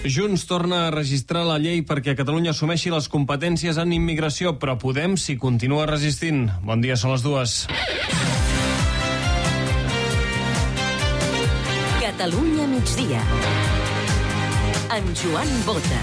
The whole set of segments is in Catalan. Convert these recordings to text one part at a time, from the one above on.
Junts torna a registrar la llei perquè Catalunya assumeixi les competències en immigració, però Podem s'hi continua resistint. Bon dia, són les 2. Catalunya migdia. En Joan Bota.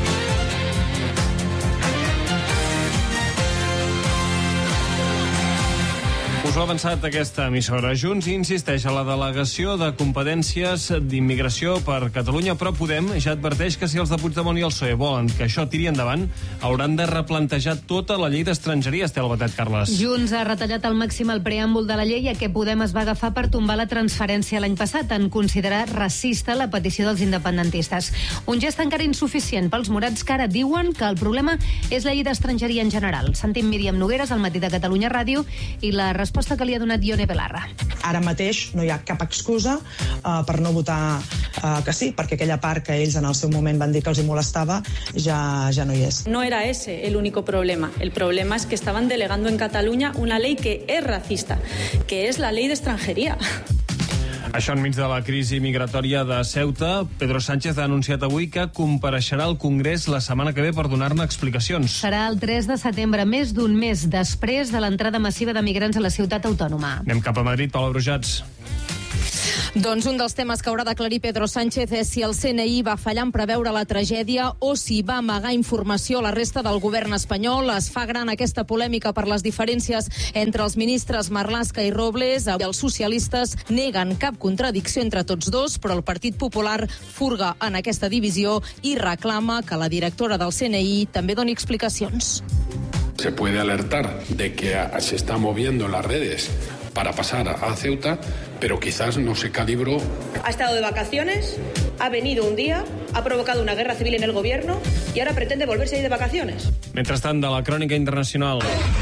Us ho ha avançat aquesta emissora. Junts insisteix a la delegació de competències d'immigració per Catalunya, però Podem ja adverteix que si els de Puigdemont i el PSOE volen que això tiri endavant, hauran de replantejar tota la llei d'estrangeria. Estel Batet, Carles. Junts ha retallat al màxim el preàmbul de la llei a què Podem es va agafar per tombar la transferència l'any passat en considerar racista la petició dels independentistes. Un gest encara insuficient pels morats que ara diuen que el problema és la llei d'estrangeria en general. Sentim Míriam Nogueres al Matí de Catalunya Ràdio i la resposta que li ha donat Ione Belarra. Ara mateix no hi ha cap excusa per no votar que sí, perquè aquella part que ells en el seu moment van dir que els hi molestava ja no hi és. No era ese el único problema. El problema es que estaban delegando en Cataluña una ley que es racista, que es la ley de extranjería. Això enmig de la crisi migratòria de Ceuta, Pedro Sánchez ha anunciat avui que compareixerà al Congrés la setmana que ve per donar-ne explicacions. Serà el 3 de setembre, més d'un mes després de l'entrada massiva de migrants a la ciutat autònoma. Anem cap a Madrid, Paula Brujats. Doncs un dels temes que haurà d'aclarir Pedro Sánchez és si el CNI va fallar en preveure la tragèdia o si va amagar informació a la resta del govern espanyol. Es fa gran aquesta polèmica per les diferències entre els ministres Marlaska i Robles. Els socialistes neguen cap contradicció entre tots dos, però el Partit Popular furga en aquesta divisió i reclama que la directora del CNI també doni explicacions. Se puede alertar de que se está moviendo en las redes para pasar a Ceuta, pero quizás no se calibró. Ha estado de vacaciones, ha venido un día, ha provocado una guerra civil en el gobierno y ahora pretende volverse a ir de vacaciones. Mentrestant, de la crònica internacional.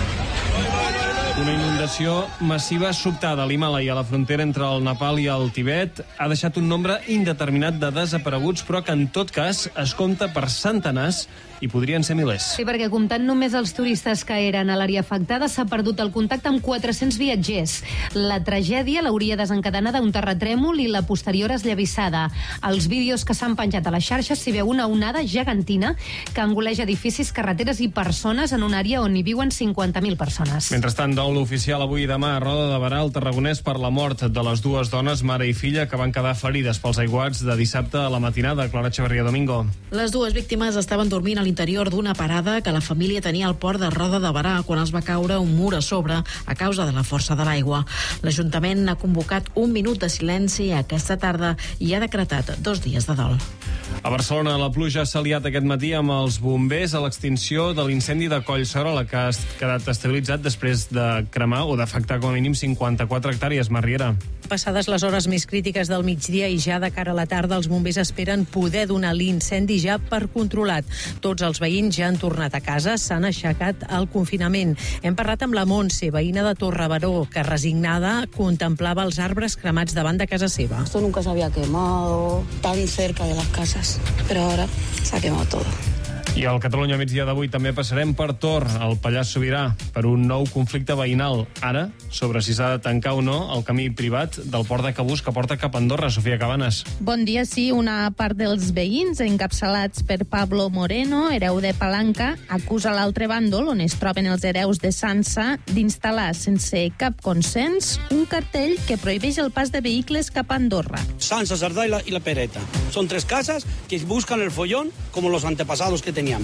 Una inundació massiva sobtada a l'Himàlaia, a la frontera entre el Nepal i el Tibet, ha deixat un nombre indeterminat de desapareguts, però que en tot cas es compta per centenars i podrien ser milers. Sí, perquè comptant només els turistes que eren a l'àrea afectada, s'ha perdut el contacte amb 400 viatgers. La tragèdia l'hauria desencadenada un terratrèmol i la posterior esllavissada. Als vídeos que s'han penjat a les xarxes s'hi veu una onada gegantina que engoleix edificis, carreteres i persones en una àrea on hi viuen 50.000 persones. Mentrestant, dol oficial avui i demà a Roda de Berà, al Tarragonès, per la mort de les dues dones, mare i filla, que van quedar ferides pels aiguats de dissabte a la matinada. Clara Echeverría Domingo. Les dues víctimes estaven dormint a l'interior d'una parada que la família tenia al port de Roda de Berà quan els va caure un mur a sobre a causa de la força de l'aigua. L'Ajuntament ha convocat un minut de silenci aquesta tarda i ha decretat 2 dies de dol. A Barcelona, la pluja s'ha liat aquest matí amb els bombers a l'extinció de l'incendi de Collserola, que ha quedat estabilitzat després de cremar o d'afectar com a mínim 54 hectàrees. Mariera. Passades les hores més crítiques del migdia i ja de cara a la tarda, els bombers esperen poder donar l'incendi ja per controlat. Tots els veïns ja han tornat a casa, s'han aixecat al confinament. Hem parlat amb la Montse, veïna de Torrebaró, que resignada contemplava els arbres cremats davant de casa seva. Esto nunca se había quemado tan cerca de las casas, pero ahora se ha quemado todo. I al Catalunya migdia d'avui també passarem per Tor, al Pallars Sobirà, per un nou conflicte veïnal. Ara, sobre si s'ha de tancar o no el camí privat del port de Cabús que porta cap a Andorra. Sofia Cabanes. Bon dia, sí. Una part dels veïns, encapçalats per Pablo Moreno, hereu de Palanca, acusa l'altre bàndol, on es troben els hereus de Sansa, d'instal·lar sense cap consens un cartell que prohibeix el pas de vehicles cap a Andorra. Sansa, Sardá y la Pereta. Son 3 casas que buscan el follón como los antepasados que teníamos.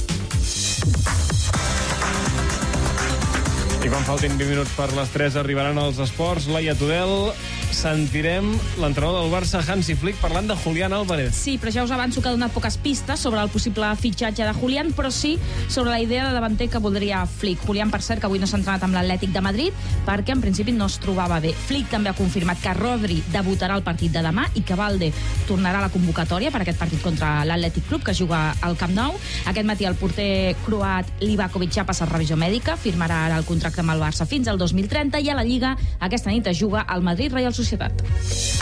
I quan faltin 20 minuts per les 3 arribaran els esports. Laia Tudel, sentirem l'entrenador del Barça, Hansi Flick, parlant de Julián Álvarez. Sí, però ja us avanço que ha donat poques pistes sobre el possible fitxatge de Julián, però sí sobre la idea de davanter que voldria Flick. Julián, per cert, que avui no s'ha entrenat amb l'Atlètic de Madrid perquè en principi no es trobava bé. Flick també ha confirmat que Rodri debutarà al partit de demà i que Valde tornarà a la convocatòria per aquest partit contra l'Atlètic Club, que juga al Camp Nou. Aquest matí el porter croat Livakovic ja ha passat revisió mèdica, firmarà ara el contracte amb el Barça fins al 2030 i a la Lliga aquesta nit es juga al Madrid Real Societat.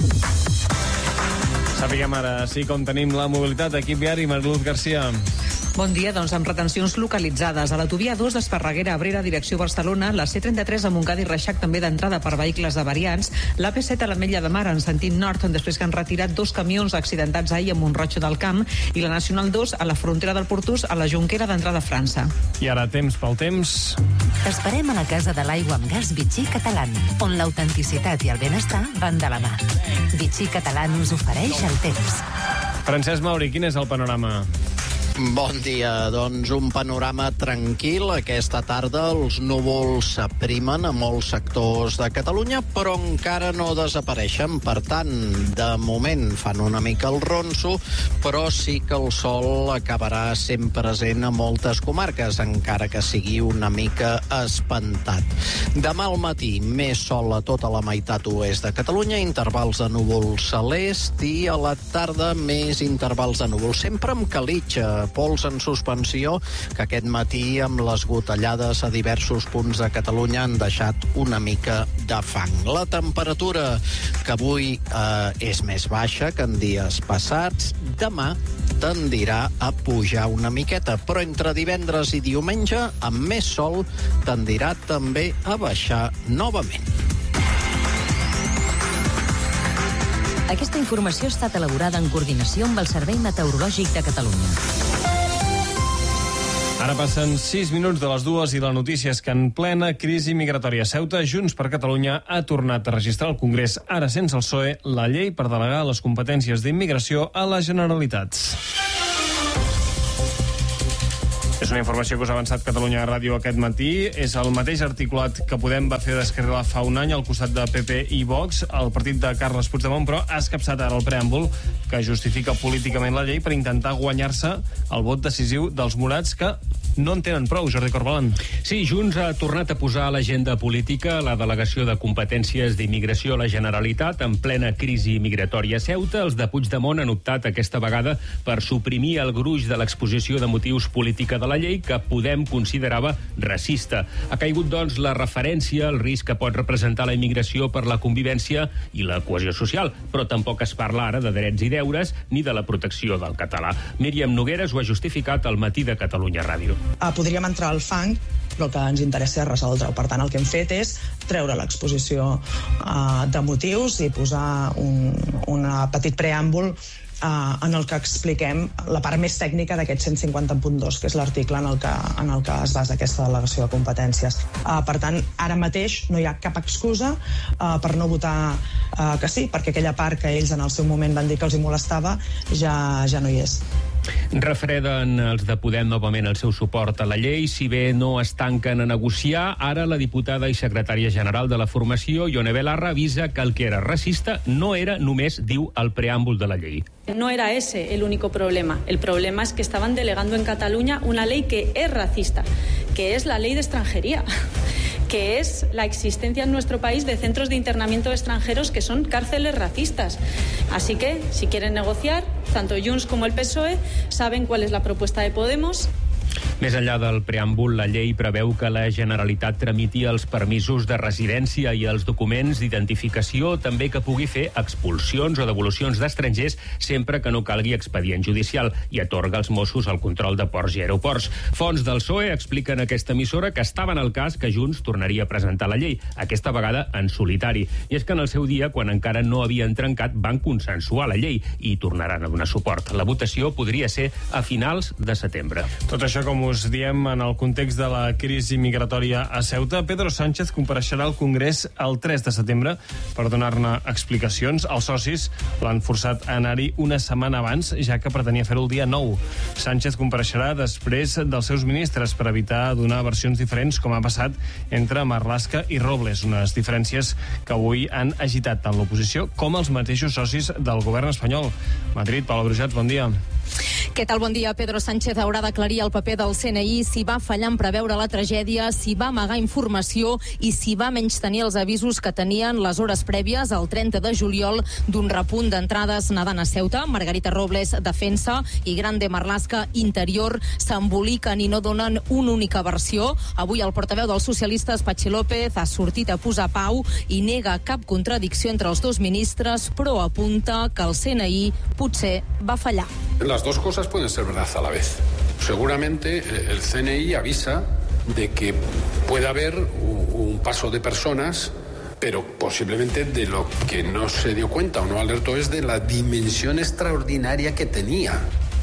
Sapiguem ara, sí, com tenim la mobilitat. Equip viari, Mariluz García. Bon dia, doncs amb retencions localitzades. A l'autovia 2 d'Esparreguera a Abrera, direcció Barcelona, la C33 a Montcada i Reixac també d'entrada per vehicles de variants, l'AP7 a l'Ametlla de Mar en sentit nord, després que han retirat 2 camions accidentats ahir a Mont-roig del Camp, i la Nacional 2 a la frontera del Portús a la Jonquera d'entrada a França. I ara temps pel temps. T'esperem a la Casa de l'Aigua amb Gas Vichy Catalán, on l'autenticitat i el benestar van de la mà. Vichy Catalán us ofereix el temps. Francesc Mauri, quin és el panorama? Bon dia, doncs un panorama tranquil. Aquesta tarda els núvols s'aprimen a molts sectors de Catalunya, però encara no desapareixen. Per tant, de moment fan una mica el ronso, però sí que el sol acabarà sent present a moltes comarques, encara que sigui una mica espantat. Demà al matí, més sol a tota la meitat oest de Catalunya, intervals de núvols a l'est, i a la tarda més intervals de núvols, sempre amb calitja, pols en suspensió, que aquest matí amb les gotellades a diversos punts de Catalunya han deixat una mica de fang. La temperatura, que avui és més baixa que en dies passats, demà tendirà a pujar una miqueta, però entre divendres i diumenge, amb més sol, tendirà també a baixar novament. Aquesta informació ha estat elaborada en coordinació amb el Servei Meteorològic de Catalunya. Ara passen 6 minuts de les 2 i la notícia és que en plena crisi migratòria a Ceuta, Junts per Catalunya ha tornat a registrar al Congrés, ara sense el PSOE, la llei per delegar les competències d'immigració a la Generalitat. És una informació que us ha avançat Catalunya Ràdio aquest matí. És el mateix articulat que Podem va fer descarrilar fa un any al costat de PP i Vox. El partit de Carles Puigdemont, però, ha escapçat ara el preàmbul que justifica políticament la llei per intentar guanyar-se el vot decisiu dels morats, que no en tenen prou. Jordi Corbalan. Sí, Junts ha tornat a posar a l'agenda política la delegació de competències d'immigració a la Generalitat en plena crisi migratòria a Ceuta. Els de Puigdemont han optat aquesta vegada per suprimir el gruix de l'exposició de motius política de la llei, que Podem considerava racista. Ha caigut, doncs, la referència al risc que pot representar la immigració per la convivència i la cohesió social, però tampoc es parla ara de drets i deures ni de la protecció del català. Míriam Nogueras ho ha justificat al Matí de Catalunya Ràdio. Podríem entrar al fang, però el que ens interessa és resoldre-ho. Per tant, el que hem fet és treure l'exposició de motius i posar un petit preàmbul en el que expliquem la part més tècnica d'aquest 150.2, que és l'article en el que es basa aquesta delegació de competències. Per tant, ara mateix no hi ha cap excusa per no votar que sí, perquè aquella part que ells en el seu moment van dir que els hi molestava ja no hi és. Refreden els de Podem novament el seu suport a la llei. Si bé no es tanquen a negociar, ara la diputada i secretària general de la formació, Ione Belarra, avisa que el que era racista no era només, diu, el preàmbul de la llei. No era ese el único problema. El problema es que estaban delegando en Cataluña una ley que es racista, que es la ley de extranjería, que es la existencia en nuestro país de centros de internamiento de extranjeros que son cárceles racistas. Así que, si quieren negociar, tanto Junts como el PSOE saben cuál es la propuesta de Podemos. Més enllà del preàmbul, la llei preveu que la Generalitat tramiti els permisos de residència i els documents d'identificació, també que pugui fer expulsions o devolucions d'estrangers sempre que no calgui expedient judicial, i atorga als Mossos el control de ports i aeroports. Fonts del PSOE expliquen a aquesta emissora que estaven al cas que Junts tornaria a presentar la llei, aquesta vegada en solitari. I és que en el seu dia, quan encara no havien trencat, van consensuar la llei i tornaran a donar suport. La votació podria ser a finals de setembre. Tot això, com us diem, en el context de la crisi migratòria a Ceuta. Pedro Sánchez compareixerà al Congrés el 3 de setembre per donar-ne explicacions. Els socis l'han forçat a anar-hi una setmana abans, ja que pretenia fer-ho el dia 9. Sánchez compareixerà després dels seus ministres per evitar donar versions diferents, com ha passat entre Marlaska i Robles, unes diferències que avui han agitat tant l'oposició com els mateixos socis del govern espanyol. Madrid, Paula Brujats, bon dia. Què tal? Bon dia. Pedro Sánchez haurà d'aclarir al paper del CNI si va fallar en preveure la tragèdia, si va amagar informació i si va menystenir els avisos que tenien les hores prèvies al 30 de juliol d'un repunt d'entrades nedant a Ceuta. Margarita Robles, Defensa, i Grande Marlaska, Interior, s'emboliquen i no donen una única versió. Avui el portaveu dels socialistes, Patxi López, ha sortit a posar pau i nega cap contradicció entre els dos ministres, però apunta que el CNI potser va fallar. Las dos cosas pueden ser verdad a la vez. Seguramente el CNI avisa de que puede haber un paso de personas, pero posiblemente de lo que no se dio cuenta o no alertó es de la dimensión extraordinaria que tenía.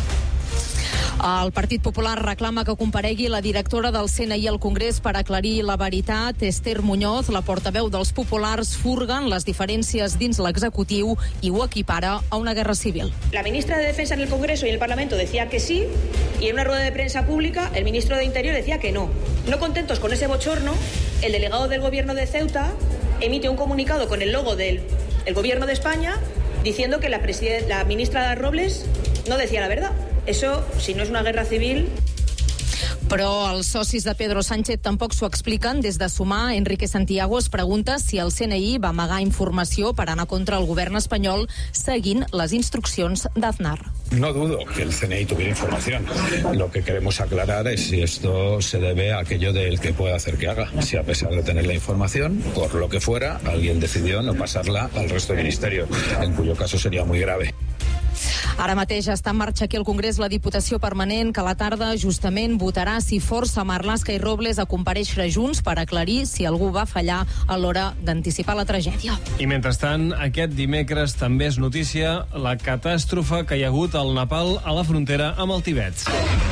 El Partit Popular reclama que comparegui la directora del CNI al Congrés per aclarir la veritat. Esther Muñoz, la portaveu dels populars, furguen les diferències dins l'executiu i ho equipara a una guerra civil. La ministra de Defensa en el Congreso y el Parlamento decía que sí, y en una rueda de prensa pública el ministro de Interior decía que no. No contentos con ese bochorno, el delegado del gobierno de Ceuta emite un comunicado con el logo del gobierno de España diciendo que la ministra Robles no decía la verdad. Eso, si no és una guerra civil... Però els socis de Pedro Sánchez tampoc s'ho expliquen. Des de Sumar, Enrique Santiago es pregunta si el CNI va amagar informació per anar contra el govern espanyol seguint les instruccions d'Aznar. No dudo que el CNI tuviera información. Lo que queremos aclarar es si esto se debe a aquello del que puede hacer que haga. Si a pesar de tener la información, por lo que fuera, alguien decidió no pasarla al resto del ministerio, en cuyo caso sería muy grave. Ara mateix està en marxa aquí al Congrés la Diputació Permanent, que a la tarda justament votarà si força Marlaska i Robles a comparèixer junts per aclarir si algú va fallar a l'hora d'anticipar la tragèdia. I mentrestant, aquest dimecres també és notícia la catàstrofe que hi ha hagut al Nepal a la frontera amb el Tibet.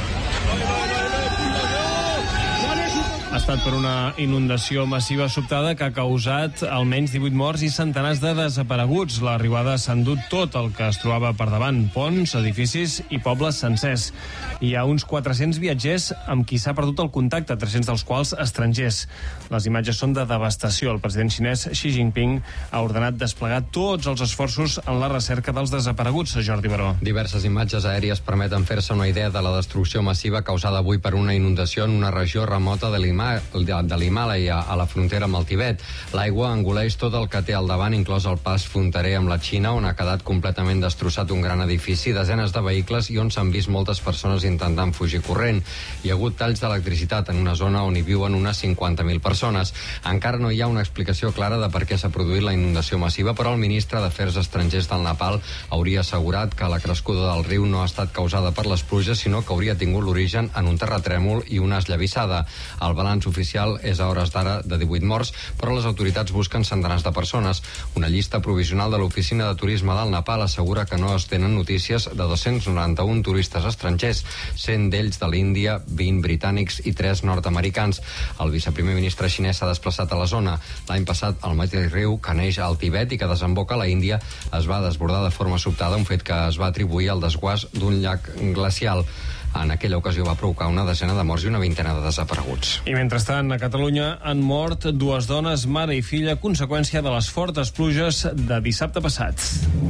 Ha estat per una inundació massiva sobtada que ha causat almenys 18 morts i centenars de desapareguts. La riuada s'ha endut tot el que es trobava per davant, ponts, edificis i pobles sencers. Hi ha uns 400 viatgers amb qui s'ha perdut el contacte, 300 dels quals estrangers. Les imatges són de devastació. El president xinès Xi Jinping ha ordenat desplegar tots els esforços en la recerca dels desapareguts. Jordi Baró. Diverses imatges aèries permeten fer-se una idea de la destrucció massiva causada avui per una inundació en una regió remota de l'Himàlaia a la frontera amb el Tibet. L'aigua engoleix tot el que té al davant, inclòs el pas fronterer amb la Xina, on ha quedat completament destrossat un gran edifici, desenes de vehicles i on s'han vist moltes persones intentant fugir corrent. Hi ha hagut talls d'electricitat en una zona on hi viuen unes 50.000 persones. Encara no hi ha una explicació clara de per què s'ha produït la inundació massiva, però el ministre d'Afers Estrangers del Nepal hauria assegurat que la crescuda del riu no ha estat causada per les pluges, sinó que hauria tingut l'origen en un terratrèmol i una esllavissada. El balanç oficial és a hores d'ara de 18 morts, però les autoritats busquen centenars de persones. Una llista provisional de l'Oficina de Turisme del Nepal assegura que no es tenen notícies de 291 turistes estrangers, 100 d'ells de l'Índia, 20 britànics i 3 nord-americans. El viceprimer ministre xinès s'ha desplaçat a la zona. L'any passat, el mateix riu que neix al Tibet i que desemboca a la Índia es va desbordar de forma sobtada, un fet que es va atribuir al desguàs d'un llac glacial. En aquella ocasió va provocar una desena de morts i una vintena de desapareguts. I mentrestant, a Catalunya han mort 2 dones, mare i filla, a conseqüència de les fortes pluges de dissabte passat.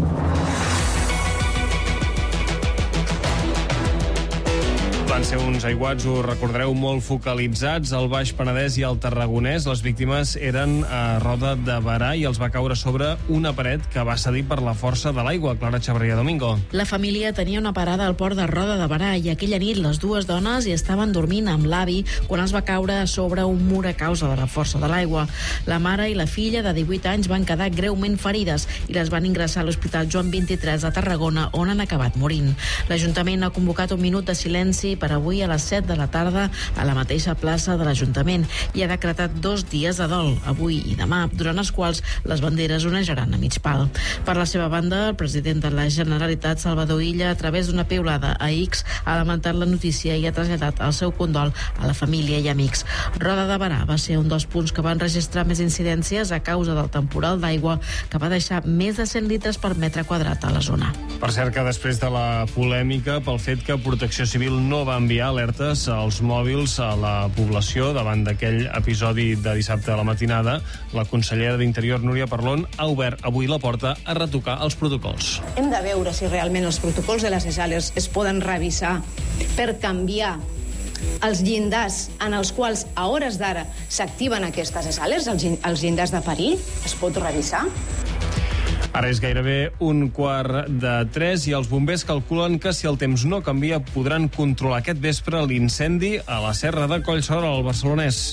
Van ser uns aiguats, ho recordareu, molt focalitzats al Baix Penedès i al Tarragonès. Les víctimes eren a Roda de Berà i els va caure sobre una paret que va cedir per la força de l'aigua. Clara Chavarria Domingo. La família tenia una parada al port de Roda de Berà i aquella nit les dues dones hi estaven dormint amb l'avi quan els va caure a sobre un mur a causa de la força de l'aigua. La mare i la filla de 18 anys van quedar greument ferides i les van ingressar a l'Hospital Joan 23 de Tarragona, on han acabat morint. L'Ajuntament ha convocat un minut de silenci per avui a les 7 de la tarda a la mateixa plaça de l'Ajuntament i ha decretat 2 dies de dol, avui i demà, durant els quals les banderes onejaran a mig pal. Per la seva banda, el president de la Generalitat, Salvador Illa, a través d'una piulada a X, ha lamentat la notícia i ha traslladat el seu condol a la família i amics. Roda de Berà va ser un dels punts que van registrar més incidències a causa del temporal d'aigua que va deixar més de 100 litres per metre quadrat a la zona. Per cert que després de la polèmica pel fet que Protecció Civil no va enviar alertes als mòbils a la població davant d'aquell episodi de dissabte a la matinada, la consellera d'Interior, Núria Parlon, ha obert avui la porta a retocar els protocols. Hem de veure si realment els protocols de les ESALERs es poden revisar per canviar els llindars en els quals a hores d'ara s'activen aquestes ESALERs, els llindars de perill, es pot revisar? Ara és gairebé 2:45 i els bombers calculen que si el temps no canvia podran controlar aquest vespre l'incendi a la serra de Collserola, al Barcelonès.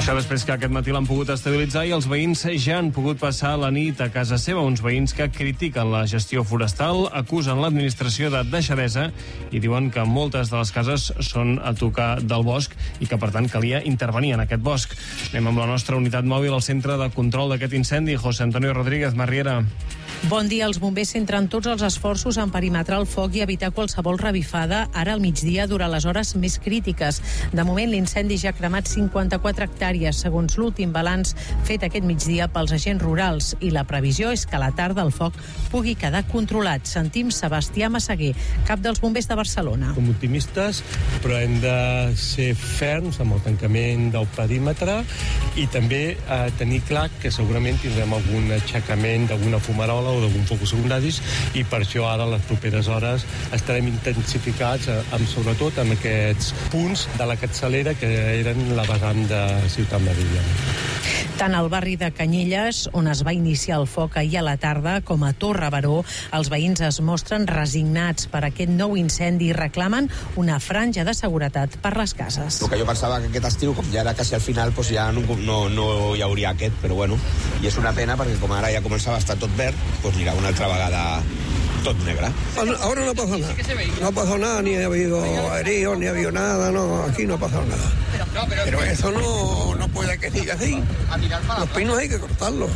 Això després que aquest matí l'han pogut estabilitzar i els veïns ja han pogut passar la nit a casa seva. Uns veïns que critiquen la gestió forestal, acusen l'administració de deixadesa i diuen que moltes de les cases són a tocar del bosc i que, per tant, calia intervenir en aquest bosc. Anem amb la nostra unitat mòbil al centre de control d'aquest incendi. José Antonio Rodríguez, Marriera. Bon dia. Els bombers centren tots els esforços en perimetrar el foc i evitar qualsevol revifada ara al migdia durant les hores més crítiques. De moment, l'incendi ja ha cremat 54 hectàrees, segons l'últim balanç fet aquest migdia pels agents rurals, i la previsió és que a la tarda el foc pugui quedar controlat. Sentim Sebastià Massaguer, cap dels bombers de Barcelona. Som optimistes, però hem de ser ferms amb el tancament del perímetre i també tenir clar que segurament tindrem algun aixecament d'alguna fumarola o d'algun focus secundaris, i per això ara a les properes hores estarem intensificats sobretot en aquests punts de la capçalera que eren la vessant de Ciutat Meridiana. Tant al barri de Canyelles, on es va iniciar el foc ahir a la tarda, com a Torre Baró, els veïns es mostren resignats per aquest nou incendi i reclamen una franja de seguretat per les cases. El que jo pensava que aquest estiu, com ja era quasi al final, doncs ja no hi hauria aquest, però bueno, i és una pena perquè com ara ja començava a estar tot verd, doncs mira, una altra vegada tot negre. Ahora no ha pasado nada. No ha pasado nada, ni ha habido heridos, ni ha habido nada, no, aquí no ha pasado nada. Pero eso no puede que siga así. Los pinos hay que cortarlos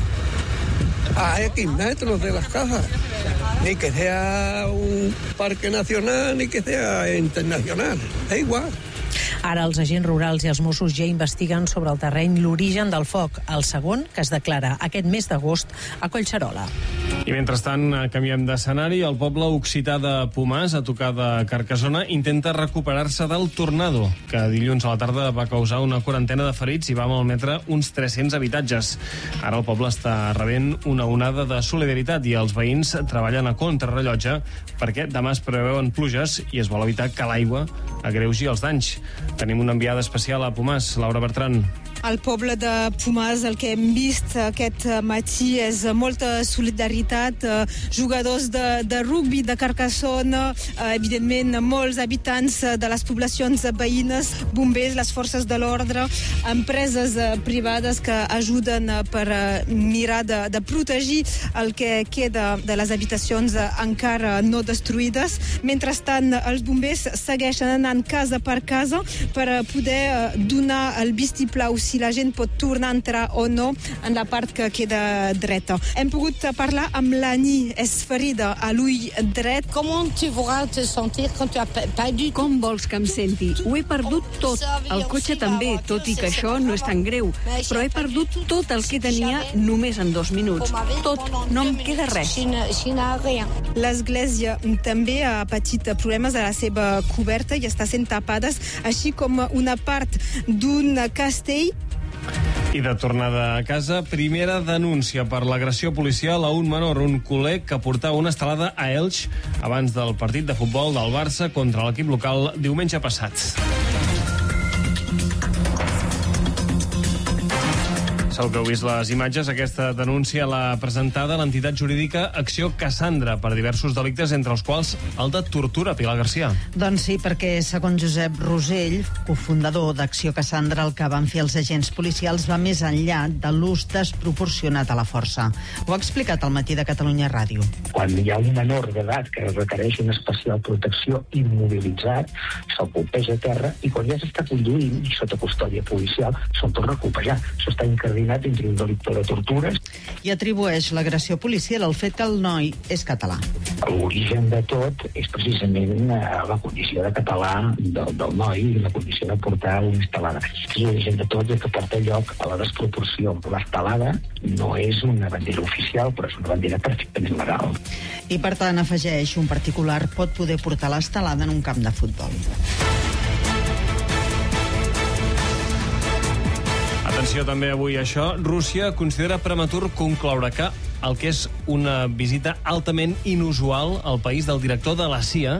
a X metros de las casas. Ni que sea un parque nacional, ni que sea internacional. Es igual. Ara els agents rurals i els Mossos ja investiguen sobre el terreny l'origen del foc, el segon que es declara aquest mes d'agost a Collserola. I mentrestant, canviem d'escenari. El poble occità de Pomàs, a tocar de Carcassona, intenta recuperar-se del tornado, que dilluns a la tarda va causar una quarantena de ferits i va malmetre uns 300 habitatges. Ara el poble està rebent una onada de solidaritat i els veïns treballen a contrarrellotge perquè demà es preveuen pluges i es vol evitar que l'aigua agreugi els danys. Tenim una enviada especial a Pomàs, Laura Bertran. Al poble de Pomàs el que hem vist aquest matí és molta solidaritat, jugadors de rugby de Carcassona, evidentment molts habitants de les poblacions veïnes, bombers, les forces de l'ordre, empreses privades que ajuden per mirar de protegir el que queda de les habitacions encara no destruïdes. Mentrestant, els bombers segueixen anant casa per casa per poder donar el vistiplau si la gent pot tornar a entrar o no en la part que queda dreta. Hem pogut parlar amb l'Ani, és ferida a l'ull dret. Com vols que em senti? Ho he perdut tot. El cotxe també, tot i que això no és tan greu. Però he perdut tot el que tenia només en 2 minuts. Tot, no em queda res. L'església també ha patit problemes a la seva coberta i està sent tapades, així com una part d'un castell. I de tornada a casa, primera denúncia per l'agressió policial a un menor, un col·leg que portava una estelada a Elx abans del partit de futbol del Barça contra l'equip local diumenge passat. Segur que heu vist les imatges. Aquesta denúncia l'ha presentada l'entitat jurídica Acció Cassandra per diversos delictes, entre els quals el de tortura. Pilar Garcia. Doncs sí, perquè segons Josep Rosell, cofundador d'Acció Cassandra, el que van fer els agents policials va més enllà de l'ús desproporcionat a la força. Ho ha explicat al Matí de Catalunya Ràdio. Quan hi ha un menor d'edat que requereix una especial protecció, immobilitzat, se'l colpeja a terra i quan ja s'està conduint i sota custòdia policial se'l torna a colpejar. Això està incardinat entre un delicte de tortures. I atribueix l'agressió policial al fet que el noi és català. L'origen de tot és precisament la condició de català del noi i la condició de portar una estelada. L'origen de tot és que porta lloc a la desproporció. L'estelada no és una bandera oficial, però és una bandera perfectament legal. I per tant, afegeix, un particular pot poder portar l'estelada en un camp de futbol. Atenció també avui a això. Rússia considera prematur concloure que el que és una visita altament inusual al país del director de la CIA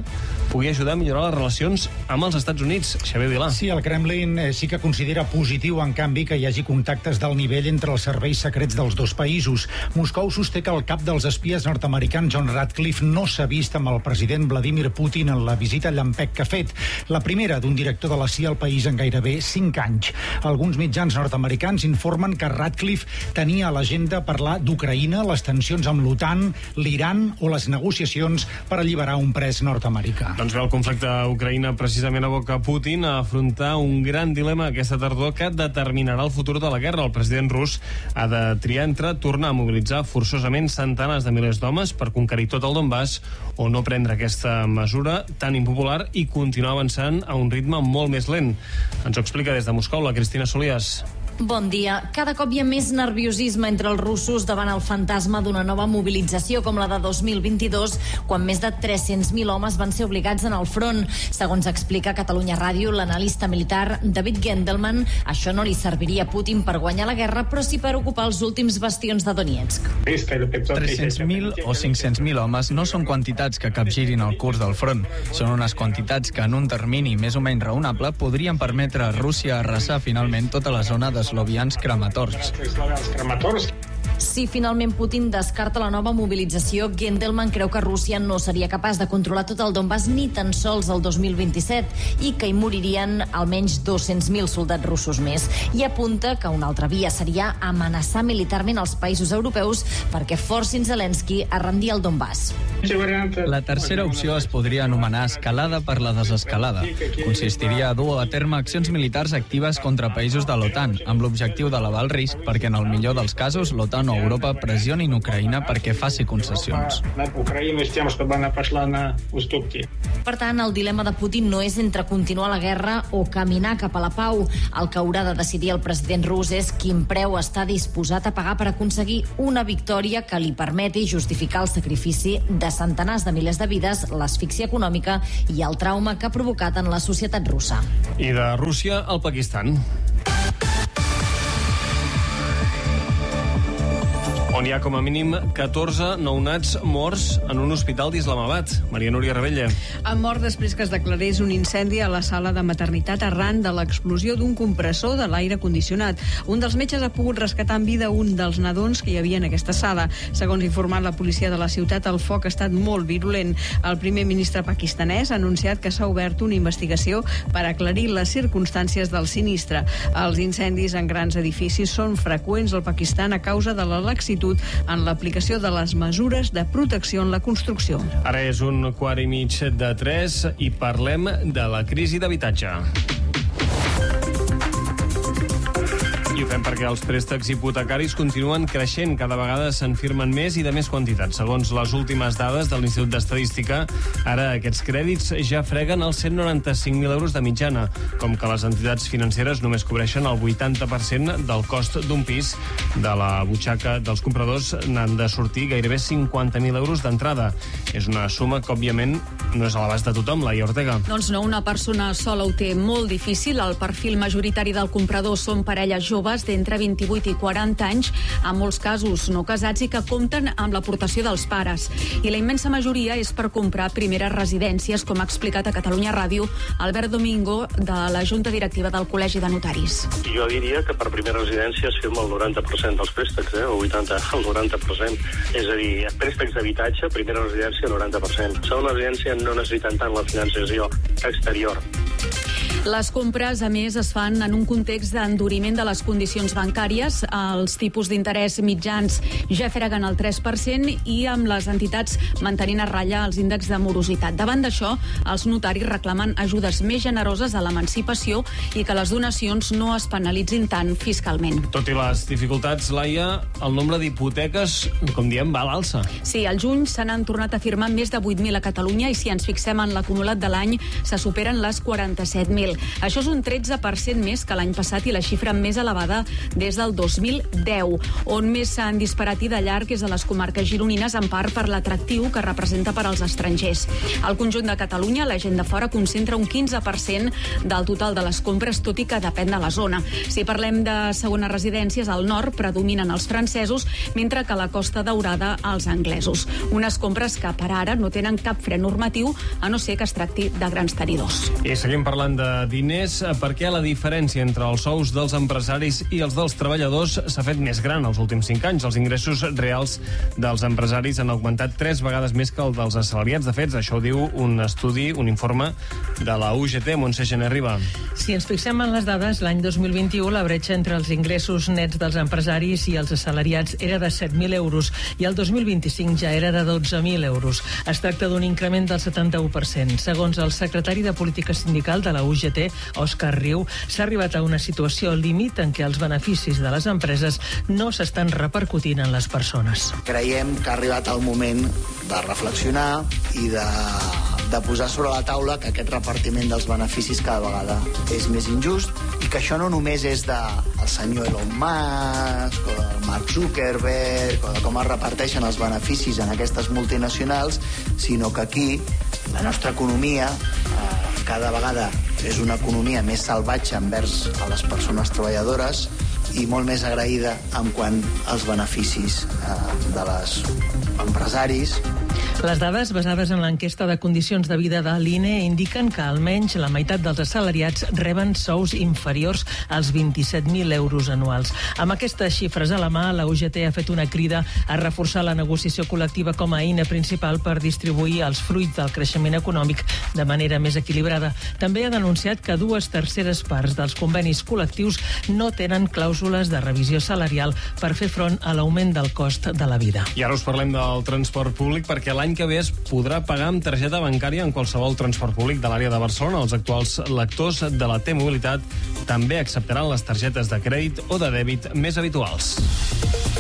pugui ajudar a millorar les relacions amb els Estats Units. Xavier Vilà. Sí, el Kremlin sí que considera positiu, en canvi, que hi hagi contactes d'alt nivell entre els serveis secrets dels dos països. Moscou sosté que el cap dels espies nord-americans, John Ratcliffe, no s'ha vist amb el president Vladimir Putin en la visita llampec que ha fet, la primera d'un director de la CIA al país en gairebé 5 anys. Alguns mitjans nord-americans informen que Ratcliffe tenia a l'agenda parlar d'Ucraïna, les tensions amb l'OTAN, l'Iran o les negociacions per alliberar un pres nord-americà. Doncs bé, el conflicte a Ucraïna precisament aboca Putin a afrontar un gran dilema aquesta tardor que determinarà el futur de la guerra. El president rus ha de triar entre tornar a mobilitzar forçosament centenars de milers d'homes per conquerir tot el Donbass o no prendre aquesta mesura tan impopular i continuar avançant a un ritme molt més lent. Ens ho explica des de Moscou la Cristina Solías. Bon dia. Cada cop hi ha més nerviosisme entre els russos davant el fantasma d'una nova mobilització com la de 2022, quan més de 300.000 homes van ser obligats en el front. Segons explica Catalunya Ràdio, l'analista militar David Gendelman, això no li serviria a Putin per guanyar la guerra, però sí per ocupar els últims bastions de Donetsk. 300.000 o 500.000 homes no són quantitats que capgirin el curs del front. Són unes quantitats que en un termini més o menys raonable podrien permetre a Rússia arrasar finalment tota la zona de eslovians Kramatorsk. Si finalment Putin descarta la nova mobilització, Gendelman creu que Rússia no seria capaç de controlar tot el Donbass ni tan sols el 2027 i que hi moririen almenys 200.000 soldats russos més. I apunta que una altra via seria amenaçar militarment els països europeus perquè forcin Zelensky a rendir el Donbass. La tercera opció es podria anomenar escalada per la desescalada. Consistiria a dur a terme accions militars actives contra països de l'OTAN, amb l'objectiu d'elevar el risc perquè en el millor dels casos l'OTAN o Europa pressionin Ucraïna perquè faci concessions. Per tant, el dilema de Putin no és entre continuar la guerra o caminar cap a la pau. El que haurà de decidir el president rus és quin preu està disposat a pagar per aconseguir una victòria que li permeti justificar el sacrifici de centenars de milers de vides, l'asfíxia econòmica i el trauma que ha provocat en la societat russa. I de Rússia al Pakistan. On hi ha com a mínim 14 nounats morts en un hospital d'Islamabad. Maria Núria Rebella. Han mort després que es declarés un incendi a la sala de maternitat arran de l'explosió d'un compressor de l'aire condicionat. Un dels metges ha pogut rescatar en vida un dels nadons que hi havia en aquesta sala. Segons ha informat la policia de la ciutat, el foc ha estat molt virulent. El primer ministre pakistanès ha anunciat que s'ha obert una investigació per aclarir les circumstàncies del sinistre. Els incendis en grans edificis són freqüents al Pakistan a causa de la laxitud en l'aplicació de les mesures de protecció en la construcció. Ara és 2:45 i parlem de la crisi d'habitatge. I ho fem perquè els préstecs hipotecaris continuen creixent. Cada vegada se'n firmen més i de més quantitat. Segons les últimes dades de l'Institut d'Estadística, ara aquests crèdits ja freguen els 195.000 euros de mitjana, com que les entitats financeres només cobreixen el 80% del cost d'un pis. De la butxaca dels compradors n'han de sortir gairebé 50.000 euros d'entrada. És una suma que, òbviament, no és a l'abast de tothom, Laia Ortega. Doncs no, una persona sola ho té molt difícil. El perfil majoritari del comprador són parelles joves d'entre 28 i 40 anys, en molts casos no casats i que compten amb l'aportació dels pares. I la immensa majoria és per comprar primeres residències, com ha explicat a Catalunya Ràdio Albert Domingo, de la Junta Directiva del Col·legi de Notaris. Jo diria que per primera residència es firma el 90% dels préstecs, o 80, el 90%. És a dir, préstecs d'habitatge, primera residència, 90%. Segona residència no necessiten tant la financiació exterior. Les compres, a més, es fan en un context d'enduriment de les condicions bancàries. Els tipus d'interès mitjans ja freguen el 3% i amb les entitats mantenint a ratlla els índexs de morositat. Davant d'això, els notaris reclamen ajudes més generoses a l'emancipació i que les donacions no es penalitzin tant fiscalment. Tot i les dificultats, Laia, el nombre d'hipoteques, com diem, va a l'alça. Sí, al juny se n'han tornat a firmar més de 8.000 a Catalunya i si ens fixem en l'acumulat de l'any, se superen les 47.000. 100.000. Això és un 13% més que l'any passat i la xifra més elevada des del 2010. On més s'han disparat i de llarg és a les comarques gironines, en part per l'atractiu que representa per als estrangers. Al conjunt de Catalunya, la gent de fora concentra un 15% del total de les compres, tot i que depèn de la zona. Si parlem de segones residències, al nord predominen els francesos, mentre que a la Costa Daurada els anglesos. Unes compres que per ara no tenen cap fre normatiu, a no ser que es tracti de grans tenidors. I seguim parlant de diners, perquè la diferència entre els sous dels empresaris i els dels treballadors s'ha fet més gran els últims 5 anys. Els ingressos reals dels empresaris han augmentat 3 vegades més que el dels assalariats. De fet, això ho diu un estudi, un informe de la UGT. Montse Gené-Riba. Si ens fixem en les dades, l'any 2021 la bretxa entre els ingressos nets dels empresaris i els assalariats era de 7.000 euros i el 2025 ja era de 12.000 euros. Es tracta d'un increment del 71%. Segons el secretari de Política Sindical de la UGT, Òscar Riu, s'ha arribat a una situació límit en què els beneficis de les empreses no s'estan repercutint en les persones. Creiem que ha arribat el moment de reflexionar i de posar sobre la taula que aquest repartiment dels beneficis cada vegada és més injust i que això no només és del senyor Elon Musk o del Mark Zuckerberg o de com es reparteixen els beneficis en aquestes multinacionals, sinó que aquí la nostra economia cada vegada és una economia més salvatge envers a les persones treballadores i molt més agraïda en quant als beneficis de les empresaris. Les dades basades en l'enquesta de condicions de vida de l'INE indiquen que almenys la meitat dels assalariats reben sous inferiors als 27.000 euros anuals. Amb aquestes xifres a la mà, la UGT ha fet una crida a reforçar la negociació col·lectiva com a eina principal per distribuir els fruits del creixement econòmic de manera més equilibrada. També ha denunciat que 2/3 parts dels convenis col·lectius no tenen clàusules de revisió salarial per fer front a l'augment del cost de la vida. I ara us parlem del transport públic, perquè l'any que ve es podrà pagar amb targeta bancària en qualsevol transport públic de l'àrea de Barcelona. Els actuals lectors de la T-Mobilitat també acceptaran les targetes de crèdit o de dèbit més habituals.